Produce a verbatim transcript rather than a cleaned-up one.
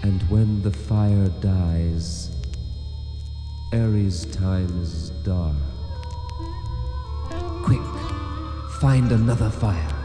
And when the fire dies, Ares' time is dark. Quick, find another fire.